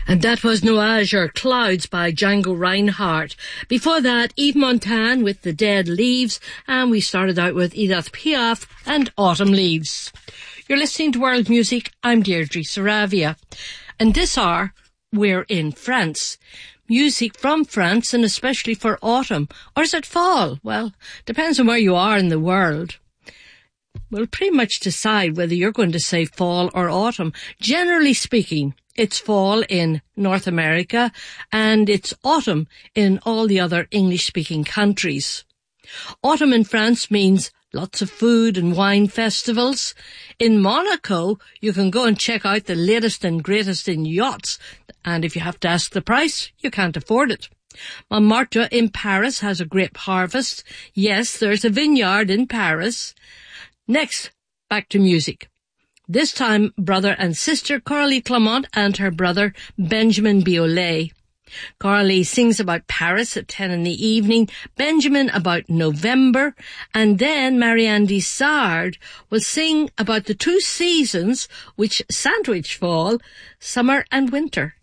And that was Nuage or Clouds by Django Reinhardt. Before that, Yves Montand with The Dead Leaves, and we started out with Edith Piaf and Autumn Leaves. You're listening to World Music. I'm Deirdre Saravia. And this hour, we're in France. Music from France, and especially for autumn. Or is it fall? Well, depends on where you are in the world. We'll pretty much decide whether you're going to say fall or autumn. Generally speaking, it's fall in North America and it's autumn in all the other English-speaking countries. Autumn in France means lots of food and wine festivals. In Monaco, you can go and check out the latest and greatest in yachts. And if you have to ask the price, you can't afford it. Montmartre in Paris has a grape harvest. Yes, there's a vineyard in Paris. Next, back to music. This time, brother and sister Coralie Clement and her brother Benjamin Biolay. Coralie sings about Paris at 10 in the evening, Benjamin about November, and then Marianne Dissard will sing about the two seasons which sandwich fall, summer and winter.